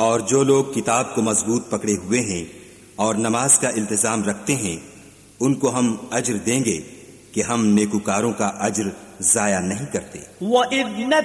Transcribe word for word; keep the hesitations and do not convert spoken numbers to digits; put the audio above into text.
और जो लोग किताब को मजबूत पकड़े हुए हैं और नमाज का इंतजाम रखते हैं, उनको हम अज्र देंगे कि हम नेकुकारों का अज्र जाया नहीं करते।